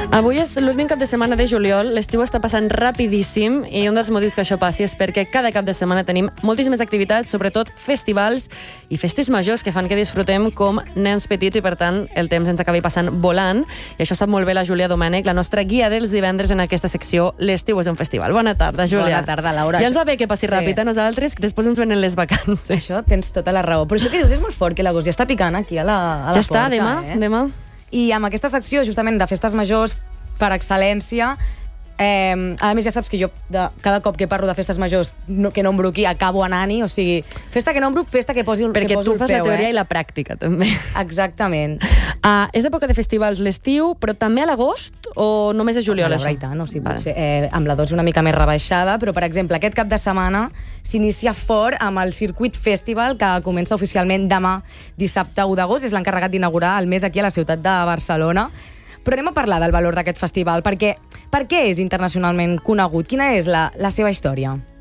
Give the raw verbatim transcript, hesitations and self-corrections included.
Avui és l'últim cap de setmana de juliol, l'estiu està passant rapidíssim i un dels motius que això passi és perquè cada cap de setmana tenim moltíssimes activitats, sobretot festivals i festes majors que fan que disfrutem com nens petits i per tant el temps ens acabi passant volant, i això sap molt bé la Júlia Domènech, la nostra guia dels divendres en aquesta secció L'estiu és un festival. Bona tarda, Júlia. Bona tarda, Laura. Ja ens va bé que passi Sí. ràpid a nosaltres, que després ens venen les vacances. Això tens tota la raó. Però això que dius és molt fort, que l'agost ja està picant aquí a la, a la Ja està, porta. demà, eh? demà. I amb aquesta secció, justament, de festes majors per excel·lència, eh, a més ja saps que jo de, cada cop que parlo de festes majors no, que nombro aquí acabo anant-hi, o sigui, festa que nombro, festa que posi, Perquè que poso tu el fas peu, la teoria eh? i la pràctica, també. Exactament. Uh, és època de festivals l'estiu, però també a l'agost o només a juliol, A la això? i tant, o sigui, Vale. potser eh, amb la dos una mica més rebaixada, però, per exemple, aquest cap de setmana s'inicia fort amb el Circuit Festival, que comença oficialment demà, dissabte u d'agost. És l'encarregat d'inaugurar el mes aquí a la ciutat de Barcelona. Però anem a parlar del valor d'aquest festival, perquè per què és internacionalment conegut? Quina és la, la seva història?